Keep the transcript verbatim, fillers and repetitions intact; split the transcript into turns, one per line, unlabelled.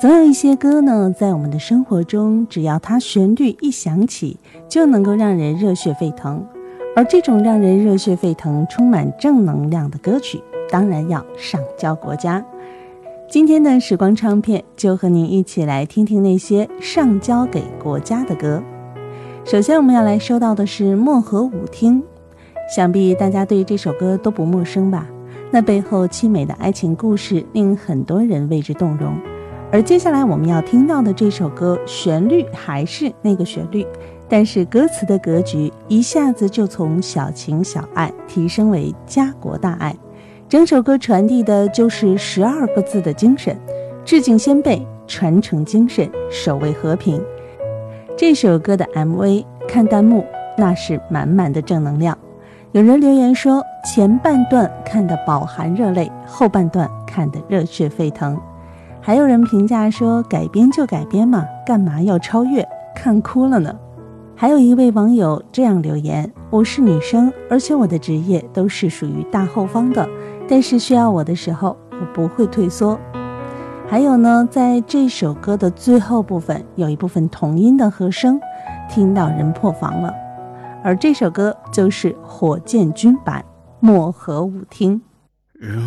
总有一些歌呢，在我们的生活中，只要它旋律一响起，就能够让人热血沸腾。而这种让人热血沸腾、充满正能量的歌曲，当然要上交国家。今天的时光唱片就和您一起来听听那些上交给国家的歌。首先我们要来收到的是《漠河舞厅》，想必大家对这首歌都不陌生吧？那背后凄美的爱情故事令很多人为之动容。而接下来我们要听到的这首歌，旋律还是那个旋律，但是歌词的格局一下子就从小情小爱提升为家国大爱。整首歌传递的就是十二个字的精神：致敬先辈，传承精神，守卫和平。这首歌的 M V 看弹幕，那是满满的正能量。有人留言说，前半段看得饱含热泪，后半段看得热血沸腾。还有人评价说，改编就改编嘛，干嘛要超越，看哭了呢。还有一位网友这样留言，我是女生，而且我的职业都是属于大后方的，但是需要我的时候，我不会退缩。还有呢，在这首歌的最后部分，有一部分童音的和声，听到人破防了。而这首歌就是火箭军版《漠河舞厅》。